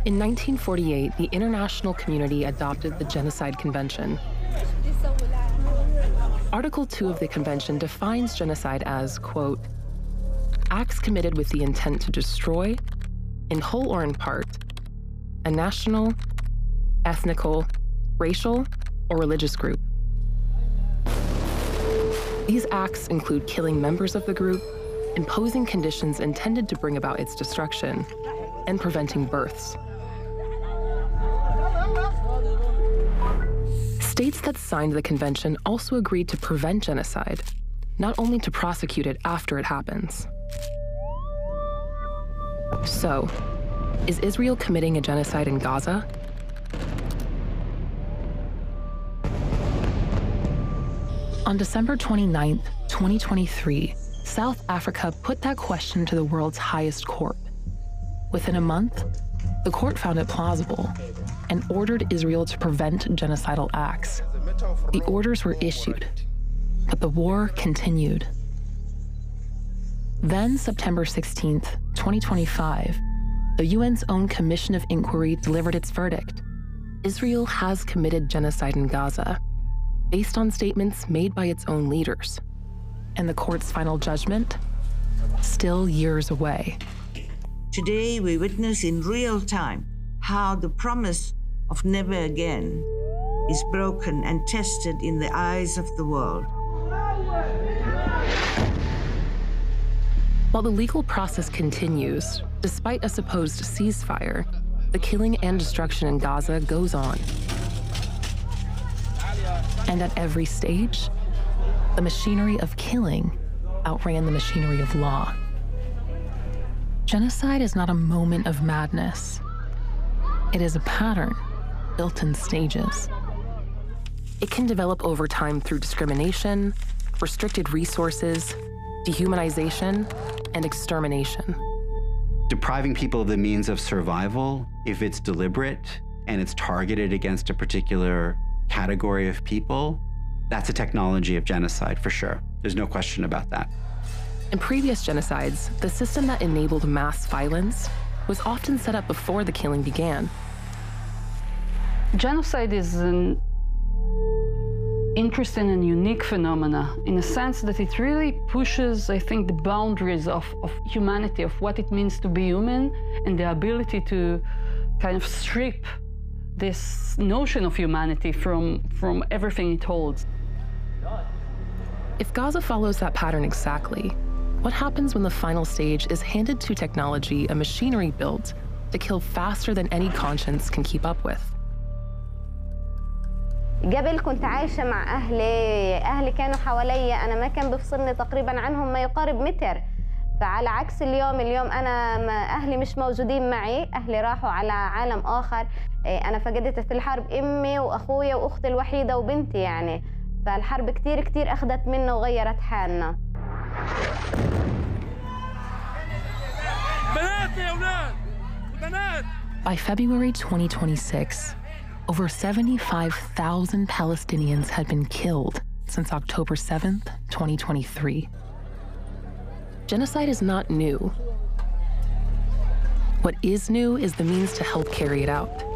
In 1948, the international community adopted the Genocide Convention. Article 2 of the convention defines genocide as, quote, acts committed with the intent to destroy, in whole or in part, a national, ethnical, racial, or religious group. These acts include killing members of the group, imposing conditions intended to bring about its destruction, and preventing births. States that signed the convention also agreed to prevent genocide, not only to prosecute it after it happens. So, is Israel committing a genocide in Gaza? On December 29, 2023, South Africa put that question to the world's highest court. Within a month, the court found it plausible and ordered Israel to prevent genocidal acts. The orders were issued, but the war continued. Then, September 16, 2025, the UN's own Commission of Inquiry delivered its verdict. Israel has committed genocide in Gaza, based on statements made by its own leaders. And the court's final judgment? Still years away. Today, we witness in real time how the promise of never again is broken and tested in the eyes of the world. While the legal process continues, despite a supposed ceasefire, the killing and destruction in Gaza goes on. And at every stage, the machinery of killing outran the machinery of law. Genocide is not a moment of madness. It is a pattern built in stages. It can develop over time through discrimination, restricted resources, dehumanization, and extermination. Depriving people of the means of survival, if it's deliberate and it's targeted against a particular category of people, that's a technology of genocide for sure. There's no question about that. In previous genocides, the system that enabled mass violence was often set up before the killing began. Genocide is an interesting and unique phenomena in a sense that it really pushes, I think, the boundaries of humanity, of what it means to be human, and the ability to kind of strip this notion of humanity from everything it holds. If Gaza follows that pattern exactly, what happens when the final stage is handed to technology, a machinery built to kill faster than any conscience can keep up with? قبل كنت عايشة مع أهلي كانوا حوالي، أنا ما كان بفصلني تقريبا عنهم ما يقارب متر. فعلى عكس اليوم أنا أهلي مش موجودين معي، أهلي راحوا على عالم آخر. أنا فقدت في الحرب أمي وأخويا وأختي الوحيدة وبنتي يعني. فالحرب كتير أخذت منا وغيرت حالنا. By February 2026, over 75,000 Palestinians had been killed since October 7th, 2023. Genocide is not new. What is new is the means to help carry it out.